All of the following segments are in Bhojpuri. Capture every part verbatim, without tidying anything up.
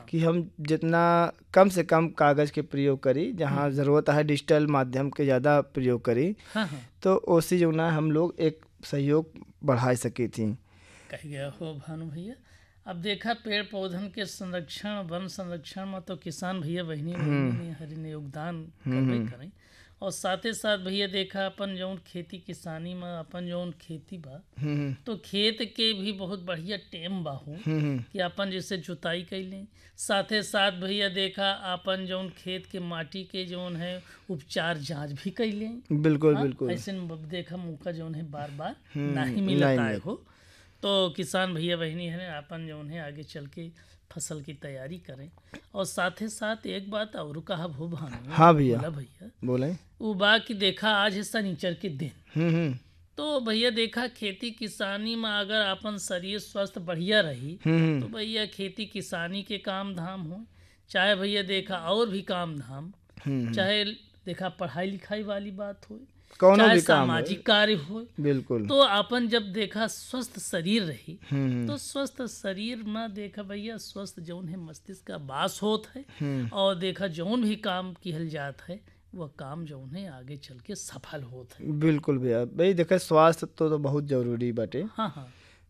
कि हम जितना कम से कम कागज़ के प्रयोग करी, जहाँ ज़रूरत है डिजिटल माध्यम के ज़्यादा प्रयोग करी, हाँ हाँ तो उसी जो ना हम लोग एक सहयोग बढ़ा सकी थी। कह गया हो भानु भैया। अब देखा पेड़ पौधन के संरक्षण वन संरक्षण में तो किसान भैया बहनी बहनी ने हरी ने योगदान करबे करें, और साथे साथ भैया देखा अपन जौन खेती किसानी में अपन जौन खेती बा हम्म तो खेत के भी बहुत बढ़िया टेम बा हो हम्म कि अपन जैसे जुताई कैले, साथे साथ भैया देखा अपन जौन खेत के माटी के जौन है उपचार जांच भी कैले। बिल्कुल हाँ, बिल्कुल ऐसे में अब देखा मौका जौन है बार बार हम्म, नहीं नहीं मिलता है मिलता। हो, तो किसान भैया बहनी है ना अपन जौन है आगे चल के फसल की तैयारी करें। और साथे साथ एक बात और कहा भो भानु, हाँ भैया बोला भैया बोले। वो बा कि देखा आज है शनिचर के दिन, हम्म हम्म तो भैया देखा खेती किसानी में अगर अपन शरीर स्वस्थ बढ़िया रही हम्म तो भैया खेती किसानी के काम धाम हो, चाहे भैया देखा और भी काम धाम, हम्म चाहे देखा पढ़ाई लिखाई वाली बात हो, कौनो चाहे भी काम है, सामाजिक कार्य हो, बिल्कुल। तो अपन जब देखा स्वस्थ शरीर रही हम्म तो स्वस्थ शरीर में देखा भैया स्वस्थ जौन है मस्तिष्क का वास होत है, हम्म और देखा जौन भी काम किहल जात है वह काम जौन है आगे चल के सफल होत है। बिल्कुल भैया। भाई देखा स्वास्थ्य तो, तो बहुत जरूरी बाटे। हाँ हाँ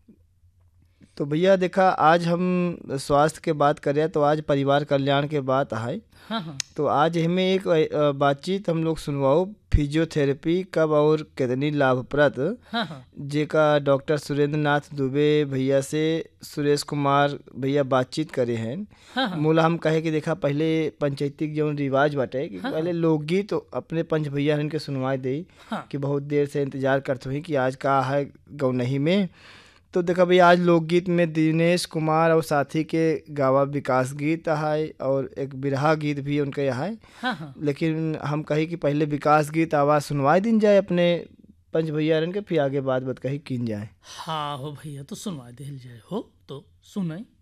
तो भैया देखा आज हम स्वास्थ्य के बात करें तो आज परिवार कल्याण के बात है। हाँ हाँ तो आज हमें एक अ, बातचीत हम लोग सुनवाओ फिजियोथेरेपी कब और कितनी लाभप्रद, हाँ हाँ जेका डॉक्टर सुरेंद्र नाथ दुबे भैया से सुरेश कुमार भैया बातचीत करे हैं। हाँ हाँ मूला हम कहे कि देखा पहले पंचायती जो रिवाज बाटे कि हाँ, पहले लोकगीत तो अपने पंच भैया इनके सुनवाई दे हाँ कि बहुत देर से इंतजार करते हुई कि आज का है गौनही में। तो देखा भैया आज लोकगीत में दिनेश कुमार और साथी के गावा विकास गीत है और एक बिरहा गीत भी उनके यहाँ है। हाँ हाँ लेकिन हम कही कि पहले विकास गीत आवाज़ सुनवाई दिन जाए अपने पंच भैया के, फिर आगे बात बात कही किन जाए। हाँ हो भैया तो सुनवा दिल जाए हो तो सुनाई।